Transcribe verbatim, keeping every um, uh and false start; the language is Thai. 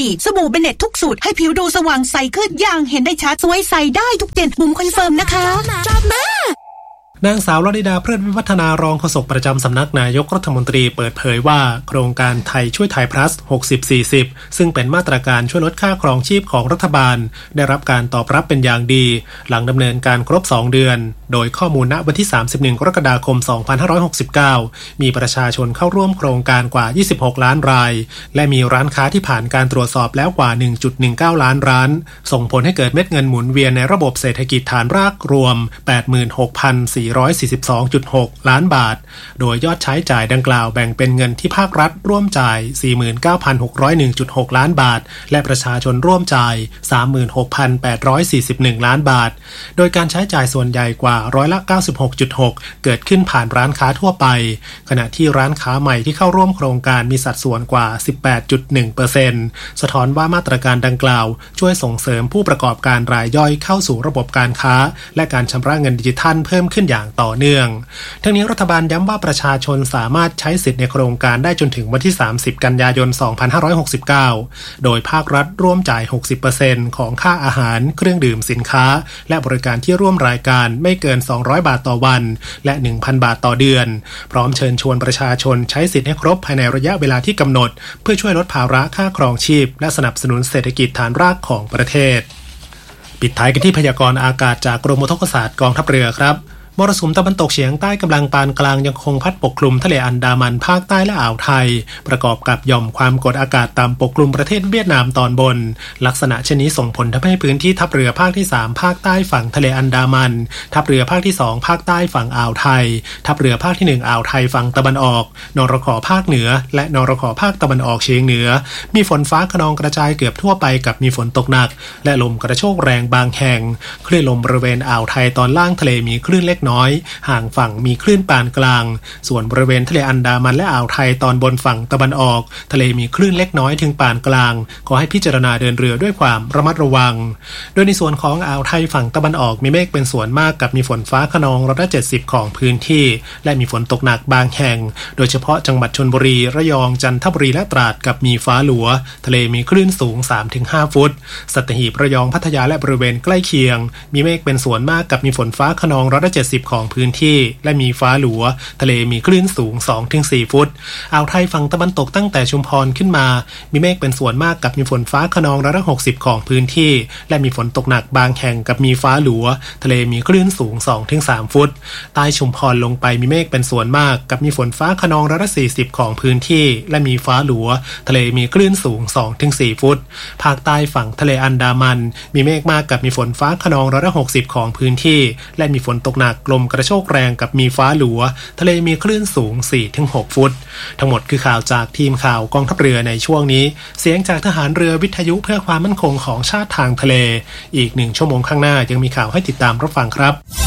ดีสบู่เบเน็ตทุกสูตรให้ผิวดูสว่างใสขึ้นอย่างเห็นได้ชัดสวยใสได้ทุกเด่นบุ๋มคอนเฟิร์มนะคะชอบมากนางสาวลลิดาเพลิดวิวัฒนารองโฆษกประจำสำนักนายกรัฐมนตรีเปิดเผยว่าโครงการไทยช่วยไทย plus หกสิบ สี่สิบ ซึ่งเป็นมาตรการช่วยลดค่าครองชีพของรัฐบาลได้รับการตอบรับเป็นอย่างดีหลังดำเนินการครบสองเดือนโดยข้อมูลณวันที่สามสิบเอ็ดกรกฎาคมสองพันห้าร้อยหกสิบเก้ามีประชาชนเข้าร่วมโครงการกว่ายี่สิบหกล้านรายและมีร้านค้าที่ผ่านการตรวจสอบแล้วกว่า หนึ่งจุดหนึ่งเก้า ล้านร้านส่งผลให้เกิดเม็ดเงินหมุนเวียนในระบบเศรษฐกิจฐานรากรวม แปดหมื่นหกพันสี่ร้อยสี่สิบสองจุดหก ล้านบาทโดยยอดใช้จ่ายดังกล่าวแบ่งเป็นเงินที่ภาครัฐร่วมจ่าย สี่หมื่นเก้าพันหกร้อยเอ็ดจุดหก ล้านบาทและประชาชนร่วมจ่าย สามหมื่นหกพันแปดร้อยสี่สิบเอ็ด ล้านบาทโดยการใช้จ่ายส่วนใหญ่กว่าร้อยละ เก้าสิบหกจุดหก เกิดขึ้นผ่านร้านค้าทั่วไปขณะที่ร้านค้าใหม่ที่เข้าร่วมโครงการมีสัดส่วนกว่า สิบแปดจุดหนึ่งเปอร์เซ็นต์ สะท้อนว่ามาตรการดังกล่าวช่วยส่งเสริมผู้ประกอบการรายย่อยเข้าสู่ระบบการค้าและการชำระเงินดิจิทัลเพิ่มขึ้นอย่างต่อเนื่องทั้งนี้รัฐบาลย้ำว่าประชาชนสามารถใช้สิทธิในโครงการได้จนถึงวันที่สามสิบกันยายนสองพันห้าร้อยหกสิบเก้าโดยภาครัฐร่วมจ่าย หกสิบเปอร์เซ็นต์ ของค่าอาหารเครื่องดื่มสินค้าและบริการที่ร่วมรายการไม่เกินสองร้อยบาทต่อวันและ หนึ่งพัน บาทต่อเดือนพร้อมเชิญชวนประชาชนใช้สิทธิให้ครบภายในระยะเวลาที่กำหนดเพื่อช่วยลดภาระค่าครองชีพและสนับสนุนเศรษฐกิจฐานรากของประเทศปิดท้ายกันที่พยากรณ์อากาศจากกรมอุทกศาสตร์กองทัพเรือครับมรสุมตะวันตกเฉียงใต้กำลังปานกลางยังคงพัดปกคลุมทะเลอันดามันภาคใต้และอ่าวไทยประกอบกับหย่อมความกดอากาศต่ำปกคลุมประเทศเวียดนามตอนบนลักษณะเช่นนี้ส่งผลทำให้พื้นที่ทัพเรือภาคที่สามภาคใต้ฝั่งทะเลอันดามันทัพเรือภาคที่สองภาคใต้ฝั่งอ่าวไทยทัพเรือภาคที่หนึ่งอ่าวไทยฝั่งตะวันออกนรข.ภาคเหนือและนรข.ภาคตะวันออกเฉียงเหนือมีฝนฟ้าคะนองกระจายเกือบทั่วไปกับมีฝนตกหนักและลมกระโชกแรงบางแห่งคลื่นลมบริเวณอ่าวไทยตอนล่างทะเลมีคลื่นเล็กน้อยห่างฝั่งมีคลื่นปานกลางส่วนบริเวณทะเลอันดามันและอ่าวไทยตอนบนฝั่งตะวันออกทะเลมีคลื่นเล็กน้อยถึงปานกลางขอให้พิจารณาเดินเรือด้วยความระมัดระวังโดยในส่วนของอ่าวไทยฝั่งตะวันออกมีเมฆเป็นส่วนมากกับมีฝนฟ้าคะนองร้อยละเจ็ดสิบของพื้นที่และมีฝนตกหนักบางแห่งโดยเฉพาะจังหวัดชลบุรีระยองจันทบุรีและตราดกับมีฟ้าหลัวทะเลมีคลื่นสูง สามถึงห้า ฟุตสัตหีบระยองพัทยาและบริเวณใกล้เคียงมีเมฆเป็นส่วนมากกับมีฝนฟ้าคะนองร้อยละเจ็ดสิบของพื้นที่และมีฟ้าหลัวทะเลมีคลื่นสูง สองถึงสี่ ฟุตอ่าวไทยฝั่งตะวันตกตั้งแต่ชุมพรขึ้นมามีเมฆเป็นส่วนมากกับมีฝนฟ้าคะนองร้อยละหกสิบของพื้นที่และมีฝนตกหนักบางแห่งกับมีฟ้าหลัวทะเลมีคลื่นสูง สองถึงสาม ฟุตใต้ชุมพรลงไปมีเมฆเป็นส่วนมากกับมีฝนฟ้าคะนองร้อยละสี่สิบของพื้นที่และมีฟ้าหลัวทะเลมีคลื่นสูง สองถึงสี่ ฟุตภาคใต้ฝั่งทะเลอันดามันมีเมฆมากกับมีฝนฟ้าคะนองร้อยละหกสิบของพื้นที่และมีฝนตกหนักลมกระโชกแรงกับมีฟ้าหลัวทะเลมีคลื่นสูง สี่ถึงหก ฟุตทั้งหมดคือข่าวจากทีมข่าวกองทัพเรือในช่วงนี้เสียงจากทหารเรือวิทยุเพื่อความมั่นคงของชาติทางทะเลอีกหนึ่งชั่วโมงข้างหน้ายังมีข่าวให้ติดตามรับฟังครับ